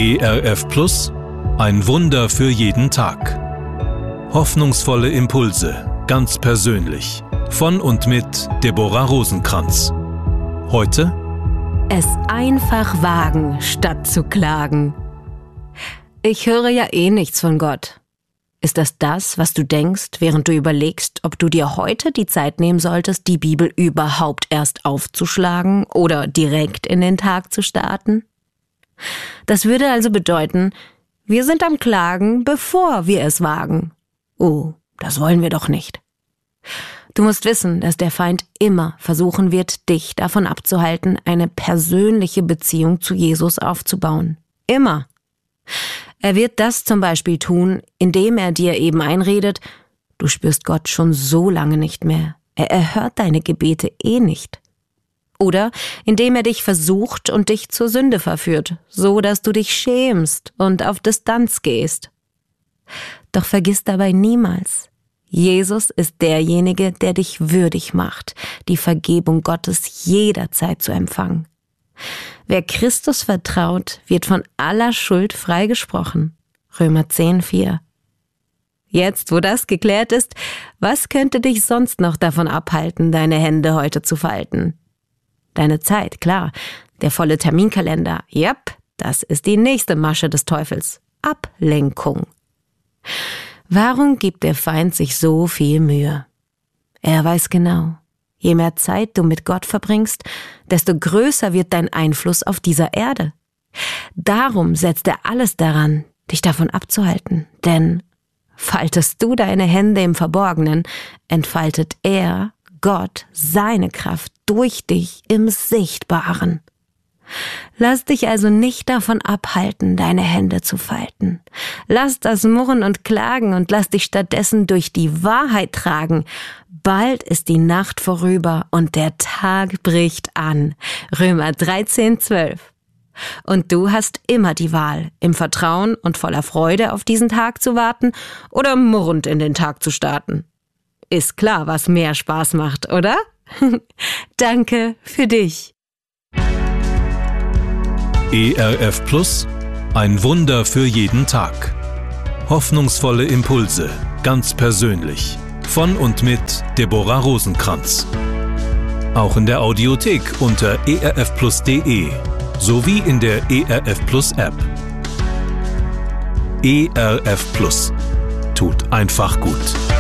ERF Plus, ein Wunder für jeden Tag. Hoffnungsvolle Impulse, ganz persönlich. Von und mit Deborah Rosenkranz. Heute: Es einfach wagen, statt zu klagen. Ich höre ja eh nichts von Gott. Ist das, was du denkst, während du überlegst, ob du dir heute die Zeit nehmen solltest, die Bibel überhaupt erst aufzuschlagen oder direkt in den Tag zu starten? Das würde also bedeuten, wir sind am Klagen, bevor wir es wagen. Oh, das wollen wir doch nicht. Du musst wissen, dass der Feind immer versuchen wird, dich davon abzuhalten, eine persönliche Beziehung zu Jesus aufzubauen. Immer. Er wird das zum Beispiel tun, indem er dir eben einredet, du spürst Gott schon so lange nicht mehr. Er erhört deine Gebete eh nicht. Oder indem er dich versucht und dich zur Sünde verführt, so dass du dich schämst und auf Distanz gehst. Doch vergiss dabei niemals, Jesus ist derjenige, der dich würdig macht, die Vergebung Gottes jederzeit zu empfangen. Wer Christus vertraut, wird von aller Schuld freigesprochen. Römer 10,4. Jetzt, wo das geklärt ist, was könnte dich sonst noch davon abhalten, deine Hände heute zu falten? Deine Zeit, klar. Der volle Terminkalender. Yep, das ist die nächste Masche des Teufels. Ablenkung. Warum gibt der Feind sich so viel Mühe? Er weiß genau, je mehr Zeit du mit Gott verbringst, desto größer wird dein Einfluss auf dieser Erde. Darum setzt er alles daran, dich davon abzuhalten. Denn faltest du deine Hände im Verborgenen, entfaltet er, Gott, seine Kraft durch dich im Sichtbaren. Lass dich also nicht davon abhalten, deine Hände zu falten. Lass das Murren und Klagen und lass dich stattdessen durch die Wahrheit tragen. Bald ist die Nacht vorüber und der Tag bricht an. Römer 13,12. Und du hast immer die Wahl, im Vertrauen und voller Freude auf diesen Tag zu warten oder murrend in den Tag zu starten. Ist klar, was mehr Spaß macht, oder? Danke für dich. ERF Plus, ein Wunder für jeden Tag. Hoffnungsvolle Impulse, ganz persönlich. Von und mit Deborah Rosenkranz. Auch in der Audiothek unter erfplus.de sowie in der ERF Plus App. ERF Plus. Tut einfach gut.